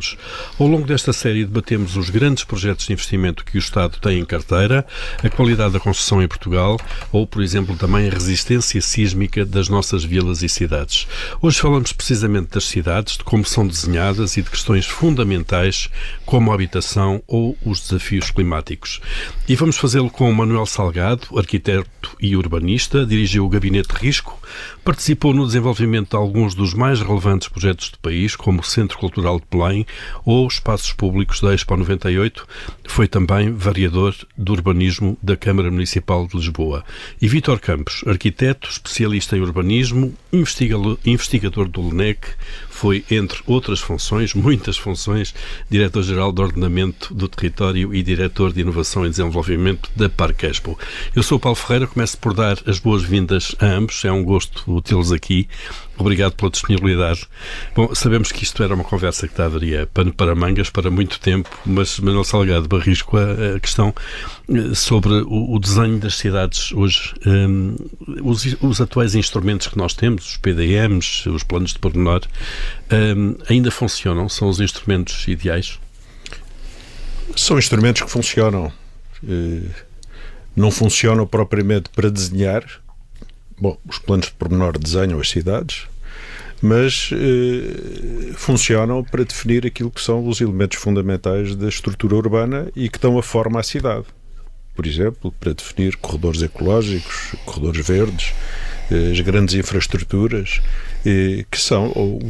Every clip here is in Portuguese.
anos. Ao longo desta série debatemos os grandes projetos de investimento que o Estado tem em carteira, a qualidade da construção em Portugal ou, por exemplo, também a resistência sísmica das nossas vilas e cidades. Hoje falamos precisamente das cidades, de como são desenhadas e de questões fundamentais como a habitação ou os desafios climáticos. E vamos fazê-lo com o Manuel Salgado, arquiteto e urbanista, dirigiu o Gabinete Risco, participou no desenvolvimento de alguns dos mais relevantes projetos do país, como o Centro Cultural de Belém ou espaços públicos da Expo 98, foi também vereador de urbanismo da Câmara Municipal de Lisboa. E Vítor Campos, arquiteto, especialista em urbanismo, investigador do LNEC, foi, entre outras funções, muitas funções, diretor-geral de Ordenamento do Território e diretor de Inovação e Desenvolvimento da Parque Expo. Eu sou o Paulo Ferreira, começo por dar as boas-vindas a ambos, é um gosto tê-los aqui. Obrigado pela disponibilidade. Bom, sabemos que isto era uma conversa que daria pano para mangas para muito tempo, mas Manuel Salgado, barrisco a questão sobre o desenho das cidades hoje. Os atuais instrumentos que nós temos, os PDMs, os planos de pormenor, ainda funcionam? São os instrumentos ideais? São instrumentos que funcionam. Não funcionam propriamente para desenhar. Bom, os planos de pormenor desenham as cidades, mas funcionam para definir aquilo que são os elementos fundamentais da estrutura urbana e que dão a forma à cidade. Por exemplo, para definir corredores ecológicos, corredores verdes, as grandes infraestruturas, que são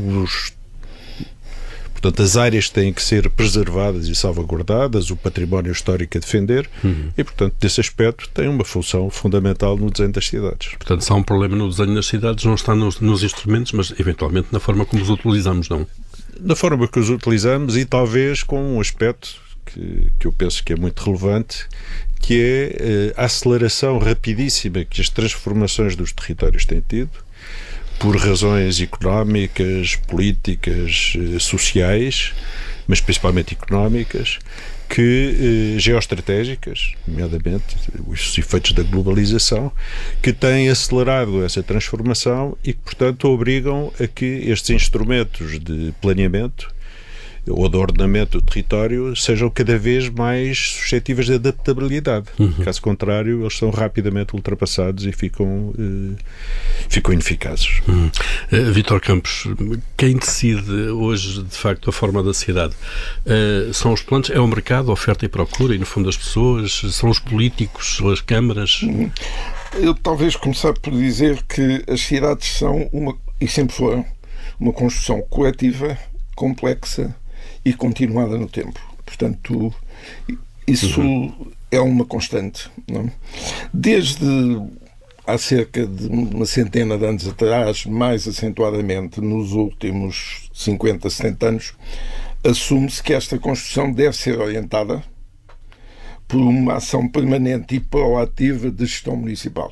portanto, as áreas têm que ser preservadas e salvaguardadas, o património histórico a defender e, portanto, desse aspecto tem uma função fundamental no desenho das cidades. Portanto, se há um problema no desenho das cidades, não está nos instrumentos, mas eventualmente na forma como os utilizamos, não? Na forma que os utilizamos e talvez com um aspecto que eu penso que é muito relevante, que é a aceleração rapidíssima que as transformações dos territórios têm tido, por razões económicas, políticas, sociais, mas principalmente económicas, geoestratégicas, nomeadamente os efeitos da globalização, que têm acelerado essa transformação e que, portanto, obrigam a que estes instrumentos de planeamento ou de ordenamento do território sejam cada vez mais suscetíveis de adaptabilidade. Caso contrário, eles são rapidamente ultrapassados e ficam ineficazes. Vítor Campos, quem decide hoje, de facto, a forma da cidade? São os planos? É o mercado, a oferta e procura, e no fundo as pessoas? São os políticos, as câmaras? Eu talvez começar por dizer que as cidades são e sempre foram, uma construção coletiva, complexa e continuada no tempo. Portanto, isso é uma constante. Não? Desde há cerca de uma centena de anos atrás, mais acentuadamente nos últimos 50, 70 anos, assume-se que esta construção deve ser orientada por uma ação permanente e proativa de gestão municipal.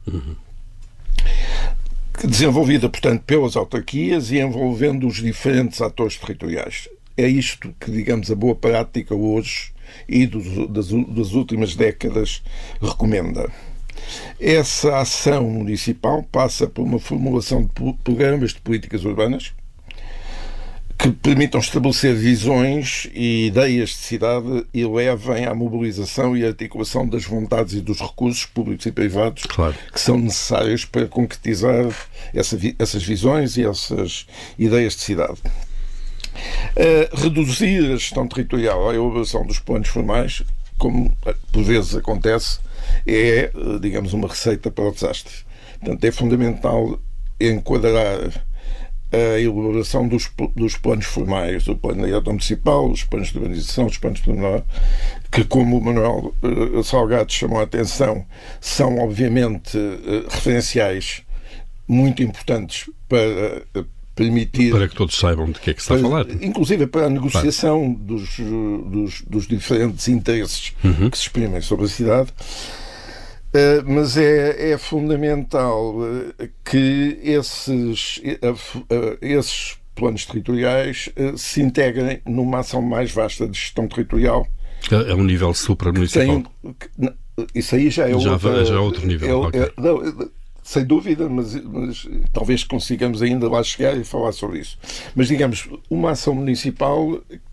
Desenvolvida, portanto, pelas autarquias e envolvendo os diferentes atores territoriais. É isto que, digamos, a boa prática hoje e das últimas décadas recomenda. Essa ação municipal passa por uma formulação de programas de políticas urbanas que permitam estabelecer visões e ideias de cidade e levem à mobilização e articulação das vontades e dos recursos públicos e privados que são necessários para concretizar essas visões e essas ideias de cidade. Reduzir a gestão territorial à elaboração dos planos formais, como por vezes acontece, é, digamos, uma receita para o desastre. Portanto, é fundamental enquadrar a elaboração dos planos formais, o plano diretor municipal, os planos de urbanização, os planos de pormenor, que, como o Manuel Salgado chamou a atenção, são obviamente referenciais muito importantes para permitir... Para que todos saibam de que é que se está a falar. Inclusive para a negociação dos diferentes interesses que se exprimem sobre a cidade. Mas é fundamental que esses planos territoriais se integrem numa ação mais vasta de gestão territorial. É um nível supramunicipal. Isso aí já é outro nível. Sem dúvida, mas talvez consigamos ainda lá chegar e falar sobre isso. Mas, digamos, uma ação municipal